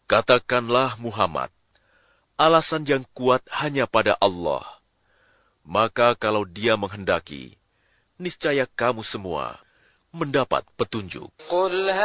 Katakanlah Muhammad, alasan yang kuat hanya pada Allah. Maka kalau Dia menghendaki, niscaya kamu semua mendapat petunjuk.